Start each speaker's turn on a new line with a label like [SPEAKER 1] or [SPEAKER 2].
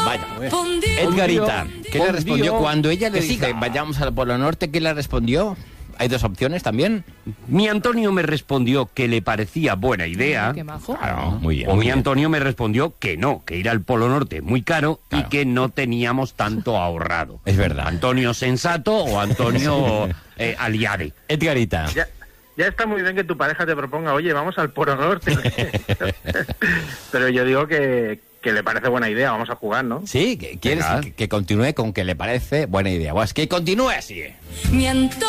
[SPEAKER 1] Vaya. Edgarita, ¿qué le respondió cuando ella le dice vayamos al Polo Norte? ¿Qué le respondió? Hay dos opciones también.
[SPEAKER 2] Mi Antonio me respondió que le parecía buena idea.
[SPEAKER 3] Qué majo.
[SPEAKER 1] Claro, muy bien.
[SPEAKER 2] O
[SPEAKER 1] muy
[SPEAKER 2] mi
[SPEAKER 1] bien.
[SPEAKER 2] Antonio me respondió que no, que ir al Polo Norte es muy caro y que no teníamos tanto ahorrado.
[SPEAKER 1] Es verdad.
[SPEAKER 2] Antonio sensato o Antonio aliade.
[SPEAKER 1] Edgarita.
[SPEAKER 4] Ya está muy bien que tu pareja te proponga, oye, vamos al Polo Norte. Pero yo digo que le parece buena idea, vamos a jugar, ¿no?
[SPEAKER 1] Sí, ¿quieres que continúe con que le parece buena idea? Pues que continúe así.
[SPEAKER 5] Mi Antonio.